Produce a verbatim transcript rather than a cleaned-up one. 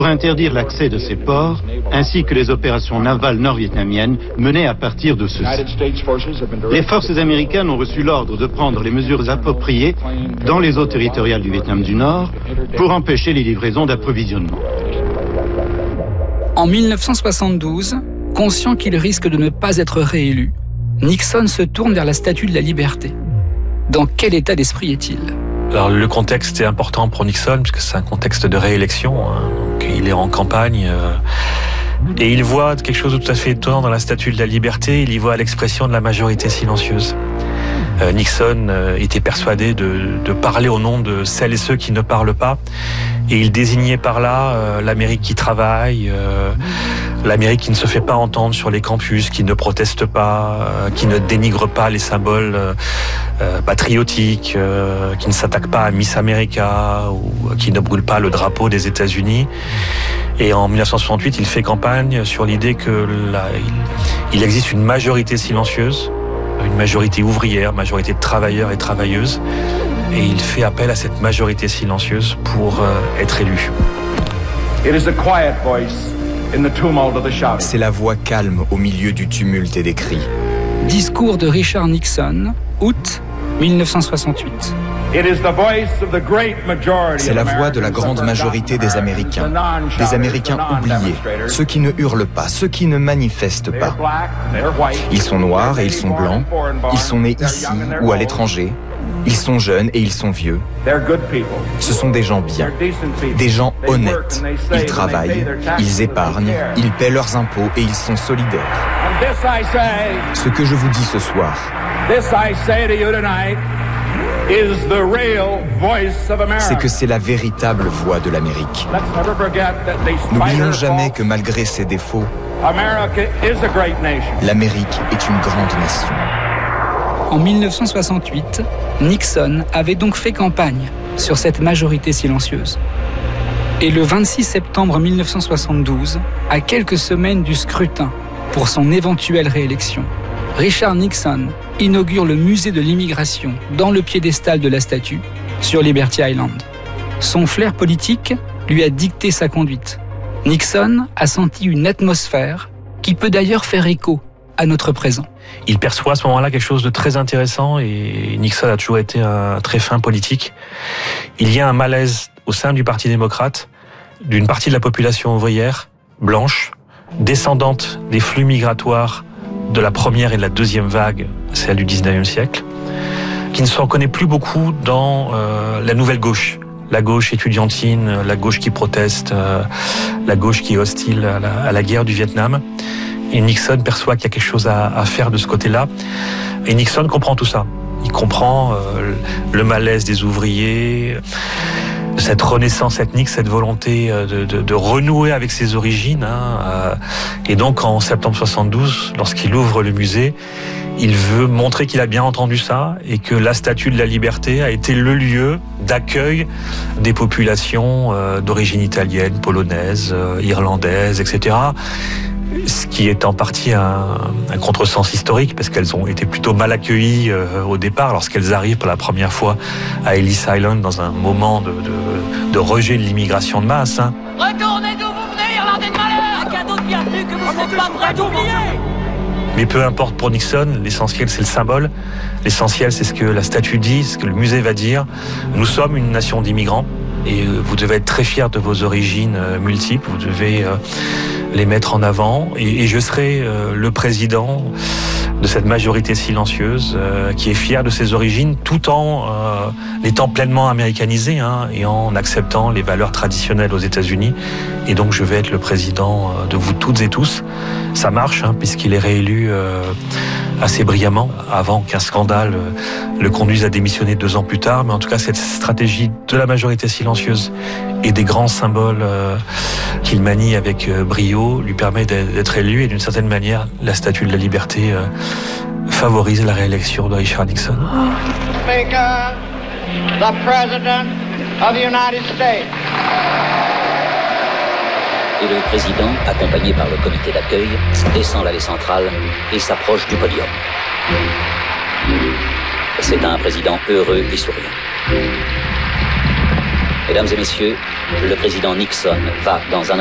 pour interdire l'accès de ces ports, ainsi que les opérations navales nord-vietnamiennes menées à partir de ceux-ci. Les forces américaines ont reçu l'ordre de prendre les mesures appropriées dans les eaux territoriales du Vietnam du Nord pour empêcher les livraisons d'approvisionnement. En mille neuf cent soixante-douze, conscient qu'il risque de ne pas être réélu, Nixon se tourne vers la Statue de la Liberté. Dans quel état d'esprit est-il ? Alors, le contexte est important pour Nixon, puisque c'est un contexte de réélection. Hein. Donc, il est en campagne euh, et il voit quelque chose de tout à fait étonnant dans la Statue de la Liberté. Il y voit l'expression de la majorité silencieuse. Euh, Nixon euh, était persuadé de, de parler au nom de celles et ceux qui ne parlent pas. Et il désignait par là euh, l'Amérique qui travaille, euh, l'Amérique qui ne se fait pas entendre sur les campus, qui ne proteste pas, euh, qui ne dénigre pas les symboles euh, euh, patriotiques, euh, qui ne s'attaque pas à Miss America ou qui ne brûle pas le drapeau des États-Unis. Et en mille neuf cent soixante-huit, il fait campagne sur l'idée que la, il, il existe une majorité silencieuse, une majorité ouvrière, majorité de travailleurs et travailleuses. Et il fait appel à cette majorité silencieuse pour euh, être élu. C'est la voix calme au milieu du tumulte et des cris. Discours de Richard Nixon, août mille neuf cent soixante-huit. C'est la voix de la grande majorité des Américains, des Américains oubliés, ceux qui ne hurlent pas, ceux qui ne manifestent pas. Ils sont noirs et ils sont blancs, ils sont nés ici ou à l'étranger, ils sont jeunes et ils sont vieux. Ce sont des gens bien, des gens honnêtes. Ils travaillent, ils épargnent, ils paient leurs impôts et ils sont solidaires. Ce que je vous dis ce soir, c'est que c'est la véritable voix de l'Amérique. N'oublions jamais que malgré ses défauts, l'Amérique est une grande nation. En mille neuf cent soixante-huit, Nixon avait donc fait campagne sur cette majorité silencieuse. Et le vingt-six septembre mille neuf cent soixante-douze, à quelques semaines du scrutin pour son éventuelle réélection, Richard Nixon inaugure le musée de l'immigration dans le piédestal de la statue sur Liberty Island. Son flair politique lui a dicté sa conduite. Nixon a senti une atmosphère qui peut d'ailleurs faire écho à notre présent. Il perçoit à ce moment-là quelque chose de très intéressant et Nixon a toujours été un très fin politique. Il y a un malaise au sein du Parti démocrate d'une partie de la population ouvrière, blanche, descendante des flux migratoires de la première et de la deuxième vague, celle du dix-neuvième siècle, qui ne se reconnaît plus beaucoup dans euh, la nouvelle gauche. La gauche étudiantine, la gauche qui proteste, euh, la gauche qui est hostile à la, à la guerre du Vietnam. Et Nixon perçoit qu'il y a quelque chose à, à faire de ce côté-là. Et Nixon comprend tout ça. Il comprend euh, le malaise des ouvriers, cette renaissance ethnique, cette volonté de, de, de renouer avec ses origines. Hein, euh, et donc en septembre soixante-douze, lorsqu'il ouvre le musée, il veut montrer qu'il a bien entendu ça et que la Statue de la Liberté a été le lieu d'accueil des populations euh, d'origine italienne, polonaise, euh, irlandaise, et cetera. Ce qui est en partie un, un contresens historique, parce qu'elles ont été plutôt mal accueillies euh, au départ, lorsqu'elles arrivent pour la première fois à Ellis Island, dans un moment de, de, de rejet de l'immigration de masse. Hein. Retournez d'où vous venez, Irlandais de malheur! Un cadeau de bienvenue que vous ne serez pas prêts d'oublier! Mais peu importe pour Nixon, l'essentiel c'est le symbole, l'essentiel c'est ce que la statue dit, ce que le musée va dire. Nous sommes une nation d'immigrants et vous devez être très fiers de vos origines multiples, vous devez les mettre en avant et, et je serai le président de cette majorité silencieuse euh, qui est fière de ses origines tout en euh, étant pleinement américanisée hein, et en acceptant les valeurs traditionnelles aux États-Unis. Et donc je vais être le président de vous toutes et tous. Ça marche hein, puisqu'il est réélu euh, assez brillamment avant qu'un scandale euh, le conduise à démissionner deux ans plus tard. Mais en tout cas cette stratégie de la majorité silencieuse et des grands symboles euh, qu'il manie avec euh, brio lui permet d'être élu et d'une certaine manière la Statue de la Liberté euh, favorise la réélection de Richard Nixon. Speaker, the President of the United States. Et le président, accompagné par le comité d'accueil, descend l'allée centrale et s'approche du podium. C'est un président heureux et souriant. Mesdames et messieurs, le président Nixon va dans un